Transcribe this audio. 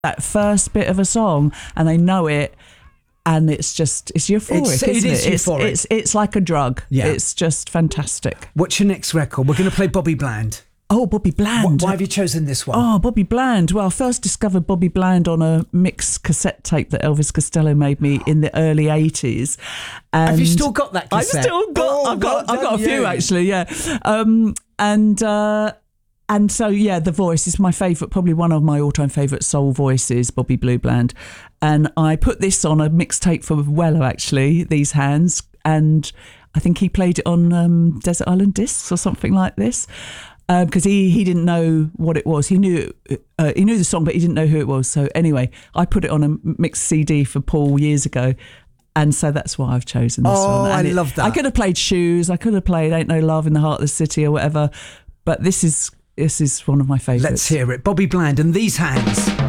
that first bit of a song and they know it, and it's euphoric, isn't it? Euphoric. It's like a drug. Yeah. It's just fantastic. What's your next record? We're going to play Bobby Bland. Oh, Bobby Bland. Why have you chosen this one? Oh, Bobby Bland. Well, I first discovered Bobby Bland on a mixed cassette tape that Elvis Costello made me in the early 80s. And have you still got that cassette? I've still got. I've got a few actually. Yeah. And so, yeah, the voice is my favourite, probably one of my all-time favourite soul voices, Bobby Blue Bland. And I put this on a mixtape for Weller, actually, These Hands, and I think he played it on Desert Island Discs or something like this, because he didn't know what it was. He knew the song, but he didn't know who it was. So anyway, I put it on a mixed CD for Paul years ago. And so that's why I've chosen this one. And I love that. I could have played Shoes. I could have played Ain't No Love in the Heart of the City or whatever. But this is one of my favourites. Let's hear it. Bobby Bland and These Hands.